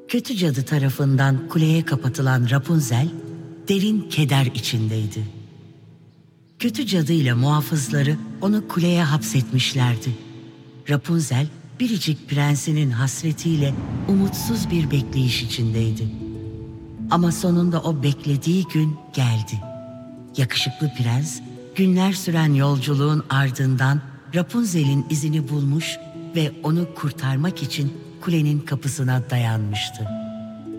Kötü cadı tarafından kuleye kapatılan Rapunzel derin keder içindeydi. Kötü cadı ile muhafızları onu kuleye hapsetmişlerdi. Rapunzel, biricik prensinin hasretiyle umutsuz bir bekleyiş içindeydi. Ama sonunda o beklediği gün geldi. Yakışıklı prens, günler süren yolculuğun ardından Rapunzel'in izini bulmuş ve onu kurtarmak için kulenin kapısına dayanmıştı.